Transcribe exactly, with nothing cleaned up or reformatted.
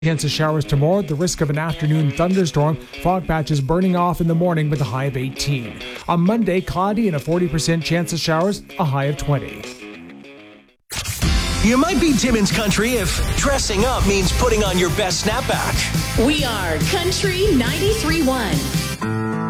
Chance of showers tomorrow, the risk of an afternoon thunderstorm. Fog patches burning off in the morning with a high of eighteen. On Monday, cloudy and a forty percent chance of showers, a high of twenty. You might be Timmins Country if dressing up means putting on your best snapback. We are Country ninety-three point one.